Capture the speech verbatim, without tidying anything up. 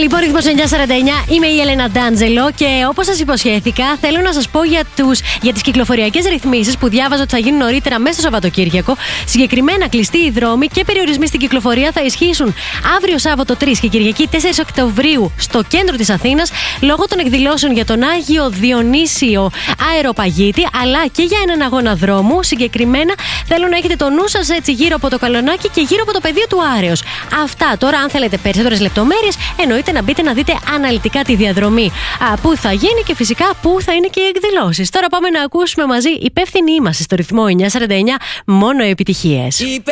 Λοιπόν, ρυθμός εννιά σαράντα εννιά, είμαι η Έλενα Ντάντζελο και όπως σας υποσχέθηκα, θέλω να σας πω για, τους, για τις κυκλοφοριακές ρυθμίσεις που διάβαζα ότι θα γίνουν νωρίτερα μέσα στο Σαββατοκύριακο. Συγκεκριμένα, κλειστοί οι δρόμοι και περιορισμοί στην κυκλοφορία θα ισχύσουν αύριο Σάββατο τρεις και Κυριακή τέσσερις Οκτωβρίου στο κέντρο της Αθήνας λόγω των εκδηλώσεων για τον Άγιο Διονύσιο Αεροπαγίτη, αλλά και για έναν αγώνα δρόμου. Συγκεκριμένα, θέλω να έχετε το νου σας έτσι γύρω από το Καλονάκι και γύρω από το πεδίο του Άρεως. Αυτά. Τώρα, αν θέλετε περισσότερες λεπτομέρειες, εννοείται να μπείτε να δείτε αναλυτικά τη διαδρομή α, που θα γίνει και φυσικά που θα είναι και οι εκδηλώσεις. Τώρα πάμε να ακούσουμε μαζί. Υπεύθυνοι είμαστε στο ρυθμό εννιά σαράντα εννιά, μόνο επιτυχίες.